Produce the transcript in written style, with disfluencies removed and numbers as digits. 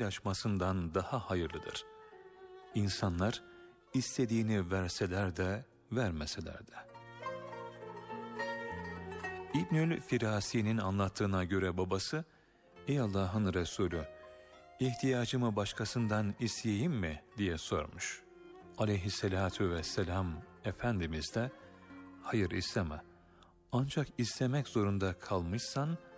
gafil açmasından daha hayırlıdır. İnsanlar istediğini verseler de vermeseler de. İbnül Firasi'nin anlattığına göre babası, "Ey Allah'ın Resulü, ihtiyacımı başkasından isteyeyim mi?" diye sormuş. Aleyhisselatu vesselam Efendimiz de, "Hayır isteme. Ancak istemek zorunda kalmışsan